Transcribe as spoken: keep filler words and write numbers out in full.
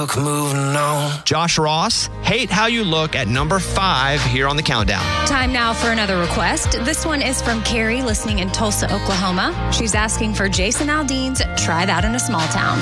look, moving on. Josh Ross, Hate How You Look at number five here on the countdown. Time now for another request. This one is from Carrie, listening in Tulsa, Oklahoma. She's asking for Jason Aldean's Try That in a Small Town.